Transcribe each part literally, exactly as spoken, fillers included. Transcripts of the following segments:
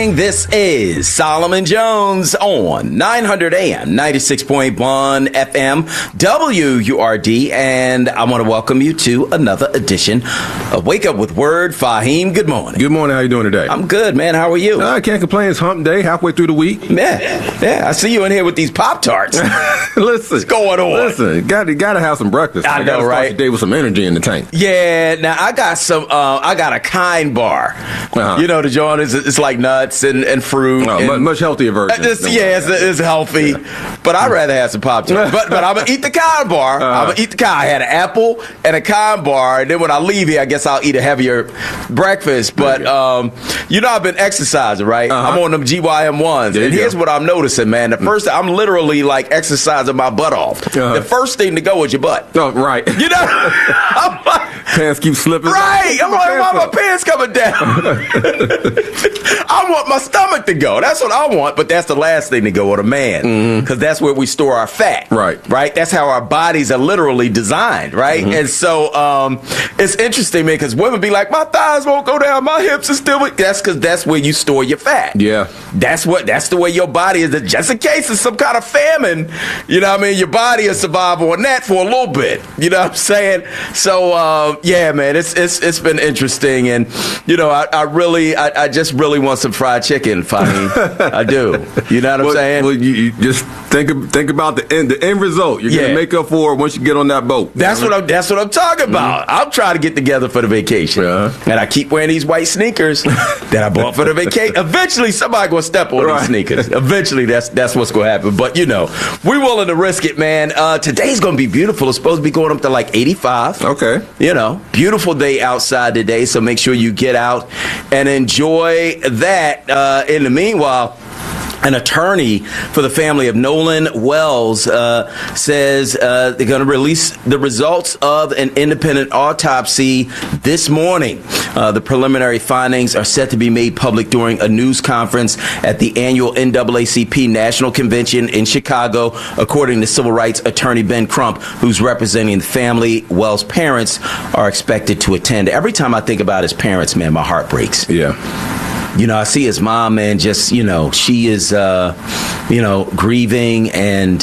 morning. This is Solomon Jones on nine hundred A M, ninety-six point one F M, W U R D, and I want to welcome you to another edition of Wake Up with Word. Fahim, good morning. Good morning. How you doing today? I'm good, man. How are you? Uh, I can't complain. It's hump day, halfway through the week. Yeah, yeah. I see you in here with these Pop-Tarts. Listen. What's going on? Listen, got to got to have some breakfast. I, I know, right? Start the day with some energy in the tank. Yeah. Now I got some. Uh, I got a Kind bar. Uh-huh. You know, the joint is it's like nuts and, and fruit. Oh, and, much healthier version. It's, yeah, it's, it's healthy, yeah. But I'd rather have some Pop-Tarts. but but I'm gonna eat the Kind bar. Uh-huh. I'm gonna eat the Kind. I had an apple and a Kind bar, and then when I leave here, I guess I'll eat a heavier breakfast. But um, you know, I've been exercising, right? Uh-huh. I'm on them G Y M ones, and here's go. what I'm noticing, man. The first, I'm literally like exercising my butt off. Uh-huh. The first thing to go is your butt. Oh, right. You know, I'm like, pants keep slipping. Right. I'm like, why my pants coming down? I want my stomach to go. That's what I want, but that's the last thing to go with a man, because mm-hmm. that's where we store our fat. Right. Right. That's how our bodies are literally designed. Right. Mm-hmm. And so um, it's interesting, man, because women be like, my thighs won't go down, my hips are still. That's because that's where you store your fat. Yeah. That's what. That's the way your body is. Just in case of some kind of famine, you know what I mean? Your body will survive on that for a little bit. You know what I'm saying? So uh, yeah, man, it's it's it's been interesting, and you know, I, I really, I, I just really want some fried chicken, Fahim. I do. You know what I'm well, saying? Well, you, you just think think about the end, the end result. You're yeah. gonna make up for it once you get on that boat. That's what I'm. That's what I'm talking about. Mm-hmm. I'm trying to get together for the vacation, uh-huh. and I keep wearing these white sneakers that I bought for the vacation. Eventually, somebody gonna step on right. these sneakers. Eventually, that's that's what's gonna happen. But you know, we're willing to risk it, man. Uh, today's gonna be beautiful. It's supposed to be going up to like eighty-five. Okay. You know, beautiful day outside today. So make sure you get out and enjoy that. Uh, in the meanwhile, an attorney for the family of Nolan Wells uh, says uh, they're going to release the results of an independent autopsy this morning. Uh, the preliminary findings are set to be made public during a news conference at the annual N double A C P National Convention in Chicago, according to civil rights attorney Ben Crump, who's representing the family. Wells' parents are expected to attend. Every time I think about his parents, man, my heart breaks. Yeah. You know, I see his mom, man, just, you know, she is, uh, you know, grieving and,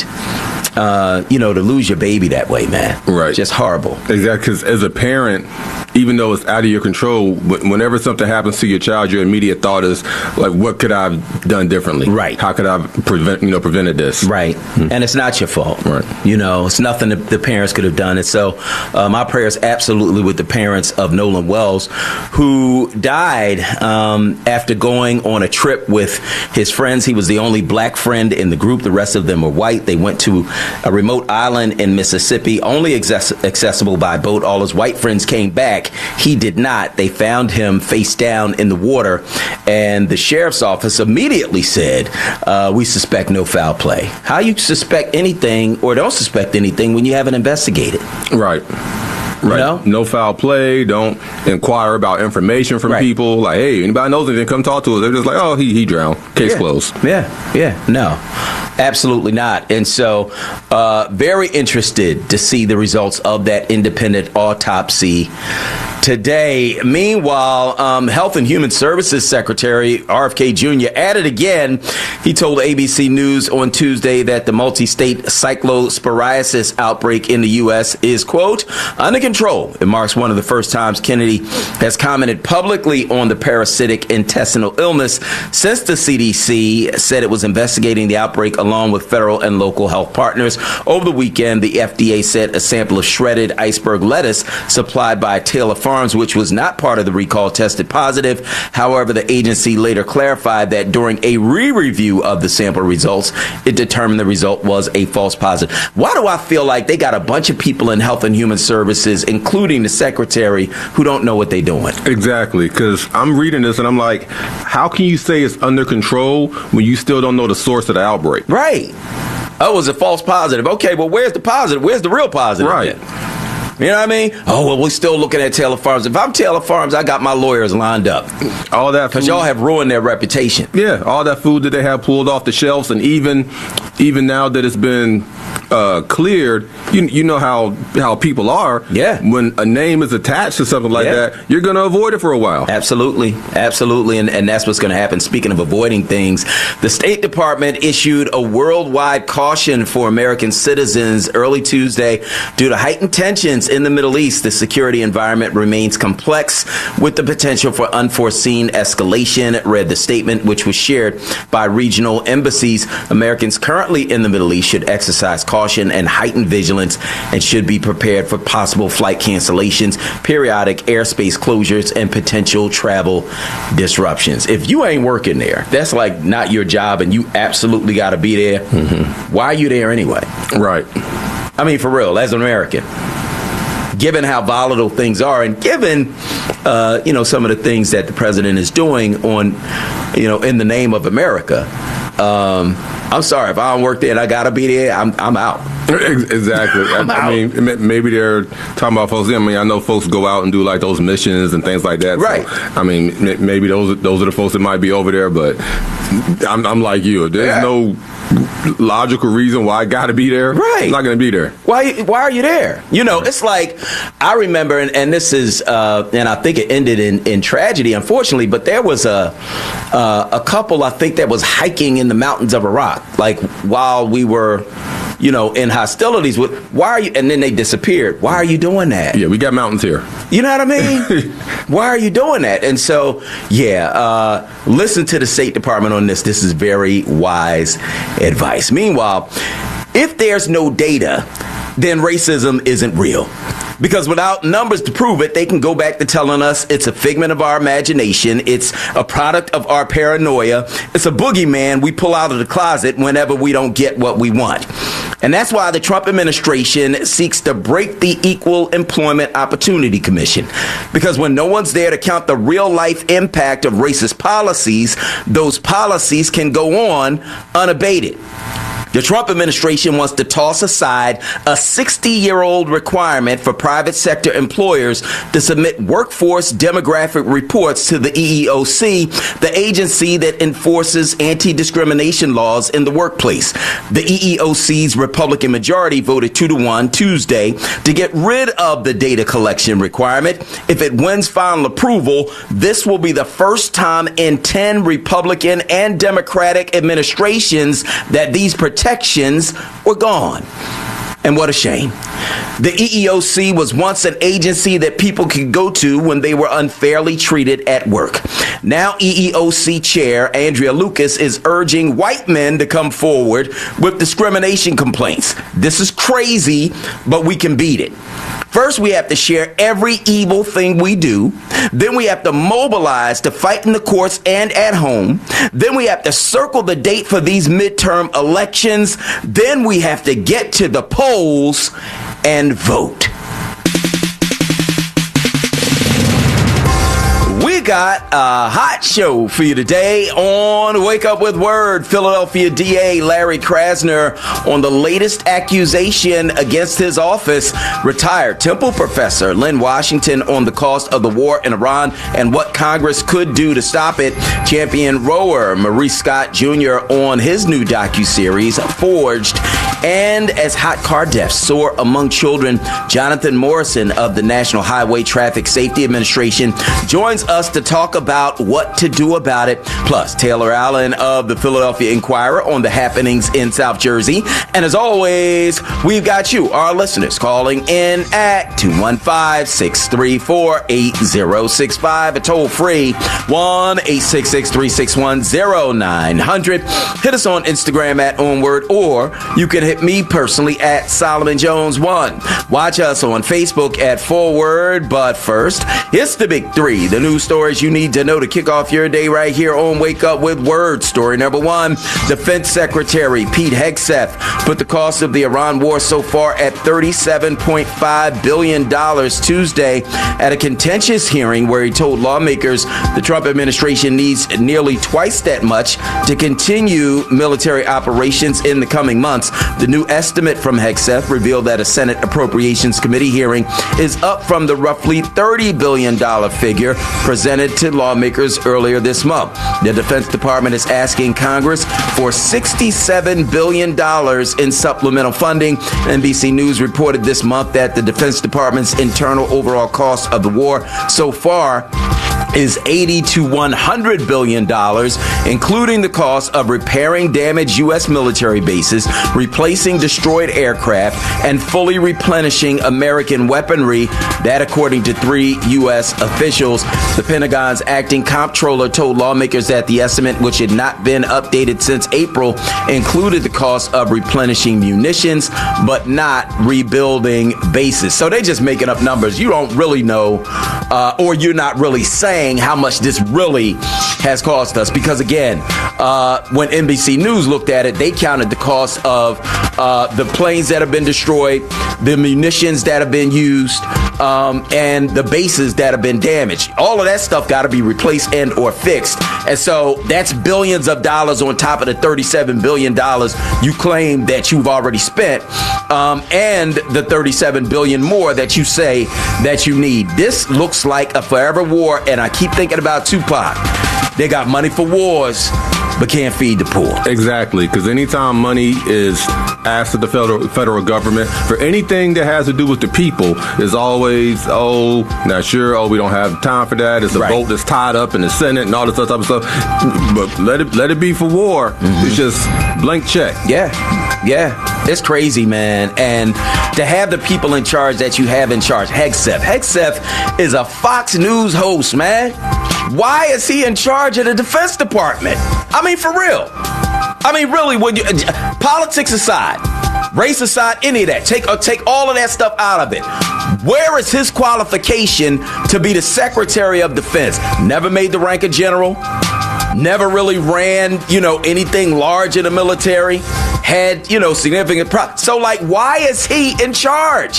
uh, you know, to lose your baby that way, man. Right. Just horrible. Exactly. Because as a parent, even though it's out of your control, whenever something happens to your child, your immediate thought is, like, what could I have done differently? Right. How could I have prevent, you know, prevented this? Right. Mm-hmm. And it's not your fault. Right. You know, it's nothing that the parents could have done. And so uh, my prayers absolutely with the parents of Nolan Wells, who died um, after going on a trip with his friends. He was the only black friend in the group. The rest of them were white. They went to a remote island in Mississippi, only access- accessible by boat. All his white friends came back. He did not. They found him face down in the water, and the sheriff's office immediately said, uh, we suspect no foul play. How you suspect anything or don't suspect anything when you haven't investigated? Right. Right. You know? No foul play. Don't inquire about information from right. people. Like, hey, anybody knows anything, come talk to us. They're just like, oh, he he drowned. Case yeah. closed. Yeah, yeah, no. Absolutely not. And so uh, very interested to see the results of that independent autopsy today. Meanwhile, um, Health and Human Services Secretary R F K Junior added again. He told A B C News on Tuesday that the multi-state cyclosporiasis outbreak in the U S is, quote, under control. It marks one of the first times Kennedy has commented publicly on the parasitic intestinal illness since the C D C said it was investigating the outbreak along with federal and local health partners. Over the weekend, the F D A said a sample of shredded iceberg lettuce supplied by Taylor Farms, which was not part of the recall, tested positive. However, the agency later clarified that during a re-review of the sample results, it determined the result was a false positive. Why do I feel like they got a bunch of people in Health and Human Services, including the secretary, who don't know what they're doing? Exactly, because I'm reading this and I'm like, how can you say it's under control when you still don't know the source of the outbreak? Right. Oh, it was a false positive. Okay, well, where's the positive? Where's the real positive? Right. Then? You know what I mean? Oh, well, we're still looking at Taylor Farms. If I'm Taylor Farms, I got my lawyers lined up. All that because y'all have ruined their reputation. Yeah, all that food that they have pulled off the shelves, and even even now that it's been uh, cleared, you you know how how people are. Yeah. When a name is attached to something like yeah. that, you're going to avoid it for a while. Absolutely. Absolutely. And, and that's what's going to happen. Speaking of avoiding things, the State Department issued a worldwide caution for American citizens early Tuesday due to heightened tensions in the Middle East. The security environment remains complex with the potential for unforeseen escalation, read the statement, which was shared by regional embassies. Americans currently in the Middle East should exercise caution and heighten vigilance and should be prepared for possible flight cancellations, periodic airspace closures, and potential travel disruptions. If you ain't working there, that's like not your job and you absolutely got to be there. Mm-hmm. Why are you there anyway? Right. I mean, for real, as an American, given how volatile things are and given, uh, you know, some of the things that the president is doing on, you know, in the name of America, um, I'm sorry, if I don't work there and I got to be there, I'm I'm out. Exactly. I'm I, out. I mean, maybe they're talking about folks. I mean, I know folks go out and do like those missions and things like that. Right. So, I mean, maybe those those are the folks that might be over there, but I'm, I'm like you. There's yeah. no logical reason why I got to be there. Right. I'm not going to be there. Why Why are you there? You know, it's like, I remember, and, and this is, uh, and I think it ended in, in tragedy, unfortunately, but there was a, uh, a couple, I think, that was hiking in the mountains of Iraq, like while we were, you know, in hostilities with, why are you, and then they disappeared. Why are you doing that? Yeah, we got mountains here. You know what I mean? Why are you doing that? And so, yeah, uh, listen to the State Department on this. This is very wise advice. Meanwhile, if there's no data, then racism isn't real. Because without numbers to prove it, they can go back to telling us it's a figment of our imagination. It's a product of our paranoia. It's a boogeyman we pull out of the closet whenever we don't get what we want. And that's why the Trump administration seeks to break the Equal Employment Opportunity Commission. Because when no one's there to count the real life impact of racist policies, those policies can go on unabated. The Trump administration wants to toss aside a sixty-year-old requirement for private sector employers to submit workforce demographic reports to the E E O C, the agency that enforces anti-discrimination laws in the workplace. The E E O C's Republican majority voted two to one Tuesday to get rid of the data collection requirement. If it wins final approval, this will be the first time in ten Republican and Democratic administrations that these protections were gone. And what a shame. The E E O C was once an agency that people could go to when they were unfairly treated at work. Now E E O C Chair Andrea Lucas is urging white men to come forward with discrimination complaints. This is crazy, but we can beat it. First, we have to share every evil thing we do. Then we have to mobilize to fight in the courts and at home. Then we have to circle the date for these midterm elections. Then we have to get to the polls and vote. We got a hot show for you today on Wake Up with Word. Philadelphia D A Larry Krasner on the latest accusation against his office. Retired Temple professor Lynn Washington on the cost of the war in Iran and what Congress could do to stop it. Champion rower Maurice Scott Junior on his new docuseries Forged. And as hot car deaths soar among children, Jonathan Morrison of the National Highway Traffic Safety Administration joins us to talk about what to do about it. Plus, Taylor Allen of the Philadelphia Inquirer on the happenings in South Jersey. And as always, we've got you, our listeners, calling in at two one five, six three four, eight zero six five, a toll free one eight six six, three six one, zero nine hundred. Hit us on Instagram at Onward, or you can hit me personally at Solomon Jones one. Watch us on Facebook at Forward. But first, it's the big three, the news stories you need to know to kick off your day right here on Wake Up with Word. Story number one, Defense Secretary Pete Hegseth put the cost of the Iran war so far at thirty-seven point five billion dollars Tuesday at a contentious hearing where he told lawmakers the Trump administration needs nearly twice that much to continue military operations in the coming months. The new estimate from Hegseth revealed that a Senate Appropriations Committee hearing is up from the roughly thirty billion dollars figure presented to lawmakers earlier this month. The Defense Department is asking Congress for sixty-seven billion dollars in supplemental funding. N B C News reported this month that the Defense Department's internal overall cost of the war so far is eighty to one hundred billion dollars, including the cost of repairing damaged U S military bases, replacing destroyed aircraft, and fully replenishing American weaponry. That, according to three U S officials. The Pentagon's acting comptroller told lawmakers that the estimate, which had not been updated since April, included the cost of replenishing munitions, but not rebuilding bases. So they're just making up numbers. You don't really know, uh, or you're not really saying how much this really has cost us. Because, again, uh, when N B C News looked at it, they counted the cost of uh, the planes that have been destroyed, the munitions that have been used, um, and the bases that have been damaged. All of that stuff got to be replaced and or fixed. And so that's billions of dollars on top of the thirty-seven billion dollars you claim that you've already spent, um, and the thirty-seven billion dollars more that you say that you need. This looks like a forever war, and I keep thinking about Tupac. They got money for wars, but can't feed the poor. Exactly, because anytime money is asked of the federal federal government for anything that has to do with the people, is always, oh, not sure, oh, we don't have time for that. It's a right. vote that's tied up in the Senate and all this other type of stuff. But let it let it be for war. Mm-hmm. It's just blank check. Yeah, yeah, it's crazy, man. And to have the people in charge that you have in charge, Hegseth. Hegseth is a Fox News host, man. Why is he in charge of the Defense Department? I mean, for real. I mean, really, when you, politics aside, race aside, any of that, take uh, take all of that stuff out of it. Where is his qualification to be the Secretary of Defense? Never made the rank of general. Never really ran, you know, anything large in the military. Had, you know, significant pro- So, like, why is he in charge?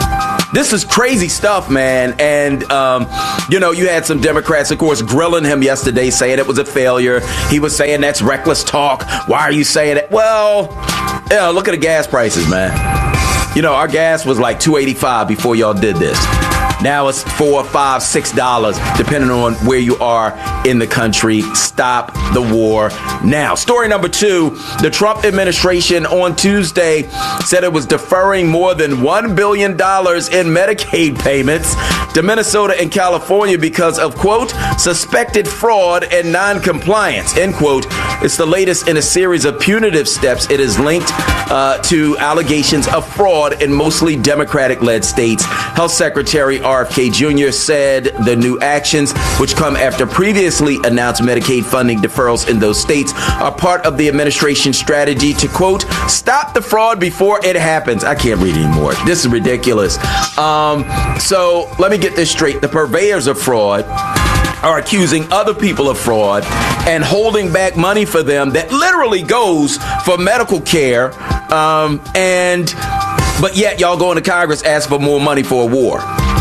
This is crazy stuff, man. And, um, you know, you had some Democrats, of course, grilling him yesterday, saying it was a failure. He was saying that's reckless talk. Why are you saying it? Well, yeah, look at the gas prices, man. You know, our gas was like two eighty-five before y'all did this. Now it's four, five, six dollars, depending on where you are in the country. Stop the war now. Story number two: the Trump administration on Tuesday said it was deferring more than one billion dollars in Medicaid payments to Minnesota and California because of, quote, suspected fraud and non-compliance, end quote. It's the latest in a series of punitive steps. It is linked uh, to allegations of fraud in mostly Democratic-led states. Health Secretary R F K Junior said the new actions, which come after previously announced Medicaid funding deferrals in those states, are part of the administration's strategy to, quote, stop the fraud before it happens. I can't read anymore. This is ridiculous. Um, so let me get this straight. The purveyors of fraud are accusing other people of fraud and holding back money for them that literally goes for medical care. Um, and but yet y'all going to Congress ask for more money for a war.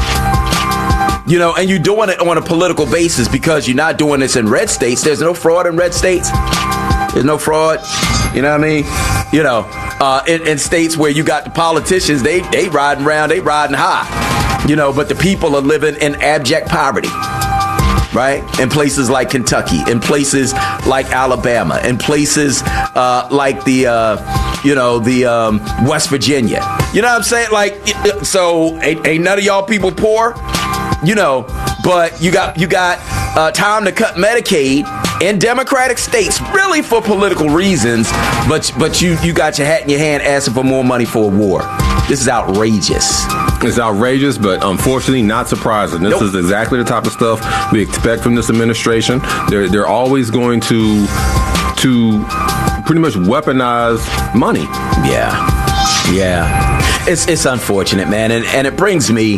You know, and you're doing it on a political basis because you're not doing this in red states. There's no fraud in red states. There's no fraud. You know what I mean? You know, uh, in, in states where you got the politicians, they they riding around, they riding high. You know, but the people are living in abject poverty. Right? In places like Kentucky, in places like Alabama, in places uh, like the, uh, you know, the um, West Virginia. You know what I'm saying? Like, so ain't, ain't none of y'all people poor, you know, but you got you got uh, time to cut Medicaid in Democratic states, really for political reasons. But but you you got your hat in your hand asking for more money for a war. This is outrageous. It's outrageous, but unfortunately not surprising. This nope. is exactly the type of stuff we expect from this administration. They're they're always going to to pretty much weaponize money. Yeah, yeah. It's it's unfortunate, man, and and it brings me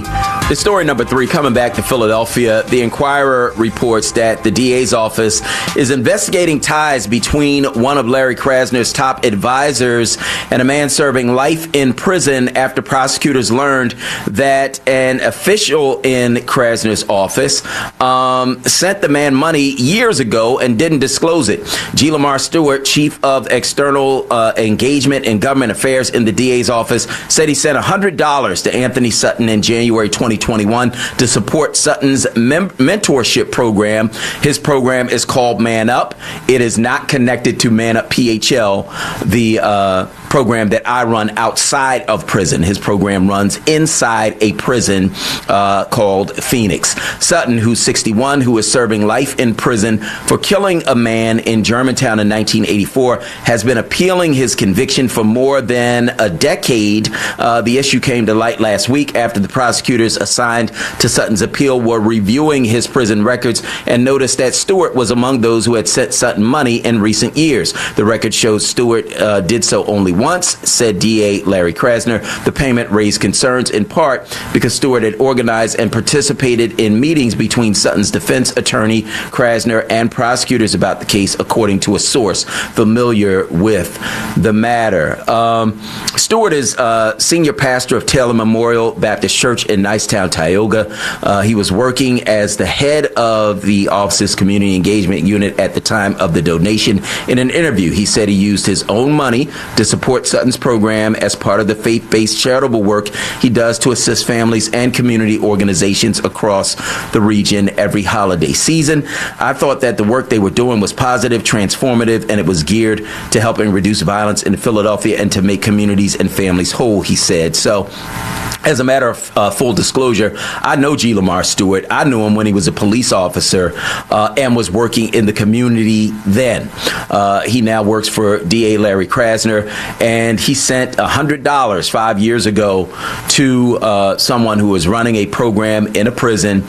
The story number three, coming back to Philadelphia, the Inquirer reports that the D A's office is investigating ties between one of Larry Krasner's top advisors and a man serving life in prison after prosecutors learned that an official in Krasner's office um, sent the man money years ago and didn't disclose it. G. Lamar Stewart, chief of external uh, engagement and government affairs in the D A's office, said he sent one hundred dollars to Anthony Sutton in January twenty twenty-one to support Sutton's mem- mentorship program. His program is called Man Up. It is not connected to Man Up P H L, the uh, program that I run outside of prison. His program runs inside a prison uh, called Phoenix. Sutton, who's sixty-one, who is serving life in prison for killing a man in Germantown in nineteen eighty-four, has been appealing his conviction for more than a decade. Uh, the issue came to light last week after the prosecutors assigned to Sutton's appeal were reviewing his prison records and noticed that Stewart was among those who had sent Sutton money in recent years. The record shows Stewart uh, did so only once, said D A Larry Krasner. The payment raised concerns in part because Stewart had organized and participated in meetings between Sutton's defense attorney, Krasner, and prosecutors about the case, according to a source familiar with the matter. Um, Stewart is uh, senior pastor of Taylor Memorial Baptist Church in Nicetown, Tioga. Uh, he was working as the head of the office's community engagement unit at the time of the donation. In an interview, he said he used his own money to support Sutton's program as part of the faith-based charitable work he does to assist families and community organizations across the region every holiday season. I thought that the work they were doing was positive, transformative, and it was geared to helping reduce violence in Philadelphia and to make communities and families whole, he said. So, as a matter of uh, full disclosure, I know G. Lamar Stewart. I knew him when he was a police officer uh, and was working in the community then. Uh, he now works for D A Larry Krasner, and he sent one hundred dollars five years ago to uh, someone who was running a program in a prison.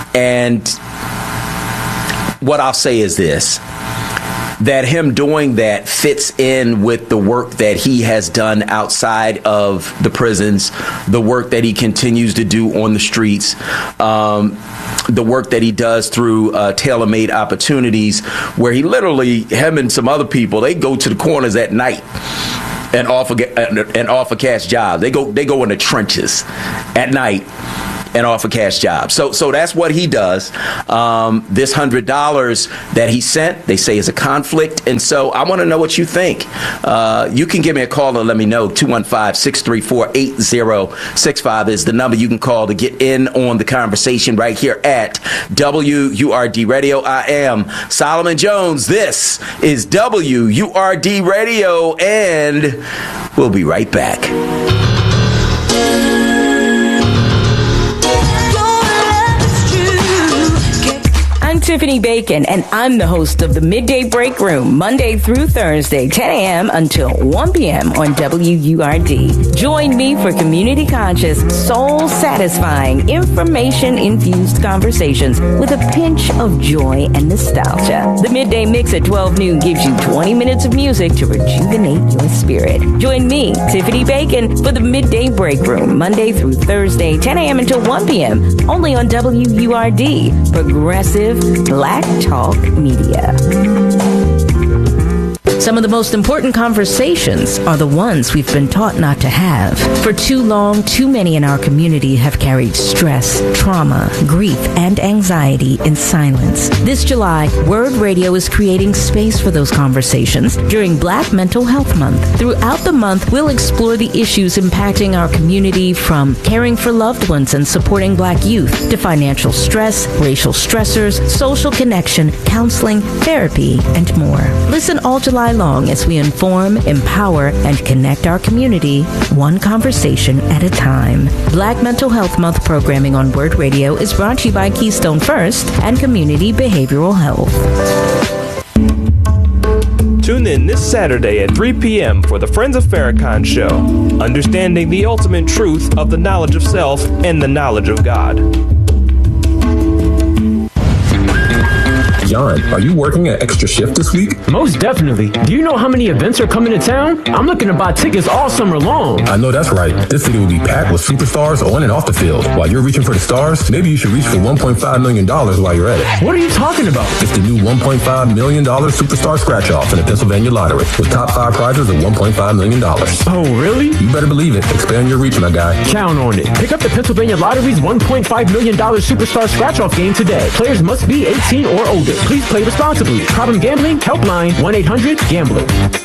And what I'll say is this, that him doing that fits in with the work that he has done outside of the prisons, the work that he continues to do on the streets, um, the work that he does through uh, tailor-made opportunities, where he literally, him and some other people, they go to the corners at night and offer and offer cash jobs. They go they go in the trenches at night and offer cash jobs. So so that's what he does. Um, this one hundred dollars that he sent, they say, is a conflict. And so I want to know what you think. Uh, you can give me a call and let me know. two one five, six three four, eight zero six five is the number you can call to get in on the conversation right here at W U R D Radio. I am Solomon Jones. This is W U R D Radio, and we'll be right back. I'm Tiffany Bacon, and I'm the host of the Midday Break Room, Monday through Thursday, ten a.m. until one p.m. on W U R D. Join me for community-conscious, soul-satisfying, information-infused conversations with a pinch of joy and nostalgia. The Midday Mix at twelve noon gives you twenty minutes of music to rejuvenate your spirit. Join me, Tiffany Bacon, for the Midday Break Room, Monday through Thursday, ten a.m. until one p.m., only on W U R D, Progressive Black Talk Media. Some of the most important conversations are the ones we've been taught not to have. For too long, too many in our community have carried stress, trauma, grief, and anxiety in silence. This July, Word Radio is creating space for those conversations during Black Mental Health Month. Throughout the month, we'll explore the issues impacting our community, from caring for loved ones and supporting Black youth to financial stress, racial stressors, social connection, counseling, therapy, and more. Listen all July long as we inform, empower, and connect our community, one conversation at a time. Black Mental Health Month programming on Word Radio is brought to you by Keystone First and Community Behavioral Health. Tune in this Saturday at three p.m. for the Friends of Farrakhan Show, understanding the ultimate truth of the knowledge of self and the knowledge of God. John, are you working an extra shift this week? Most definitely. Do you know how many events are coming to town? I'm looking to buy tickets all summer long. I know that's right. This city will be packed with superstars on and off the field. While you're reaching for the stars, maybe you should reach for one point five million dollars while you're at it. What are you talking about? It's the new one point five million dollars Superstar Scratch-Off in the Pennsylvania Lottery with top five prizes of one point five million dollars. Oh, really? You better believe it. Expand your reach, my guy. Count on it. Pick up the Pennsylvania Lottery's one point five million dollars Superstar Scratch-Off game today. Players must be eighteen or older. Please play responsibly. Problem gambling? Helpline one eight hundred gambler.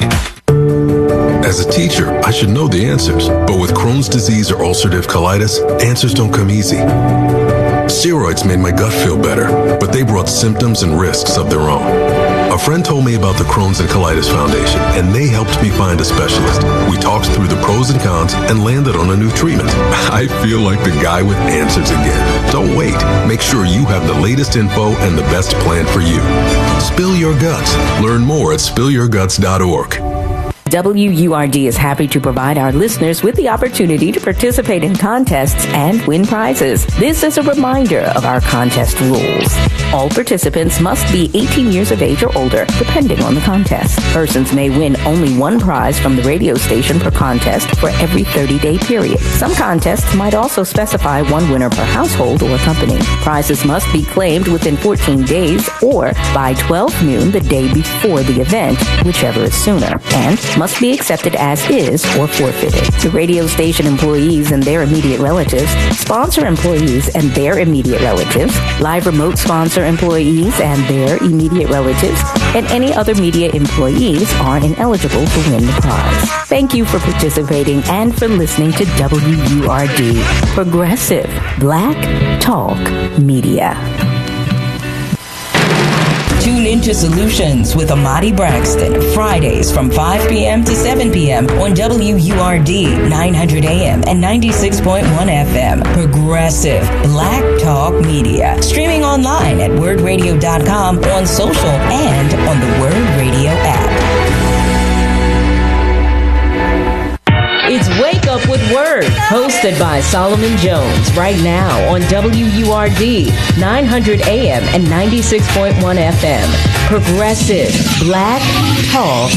As a teacher, I should know the answers. But with Crohn's disease or ulcerative colitis, answers don't come easy. Steroids made my gut feel better, but they brought symptoms and risks of their own. A friend told me about the Crohn's and Colitis Foundation, and they helped me find a specialist. We talked through the pros and cons and landed on a new treatment. I feel like the guy with answers again. Don't wait. Make sure you have the latest info and the best plan for you. Spill your guts. Learn more at spill your guts dot org. W U R D is happy to provide our listeners with the opportunity to participate in contests and win prizes. This is a reminder of our contest rules. All participants must be eighteen years of age or older, depending on the contest. Persons may win only one prize from the radio station per contest for every thirty-day period. Some contests might also specify one winner per household or company. Prizes must be claimed within fourteen days or by twelve noon the day before the event, whichever is sooner, and must be accepted as is or forfeited. The radio station employees and their immediate relatives, sponsor employees and their immediate relatives, live remote sponsor employees and their immediate relatives, and any other media employees are ineligible to win the prize. Thank you for participating and for listening to W U R D, Progressive Black Talk Media. Tune into Solutions with Amadi Braxton, Fridays from five p.m. to seven p.m. on W U R D nine hundred A M and ninety-six point one F M. Progressive Black Talk Media. Streaming online at word radio dot com, on social, and on the Word Radio app. It's Wake Up with Word, hosted by Solomon Jones, right now on W U R D nine hundred A M and ninety-six point one F M. Progressive Black Talk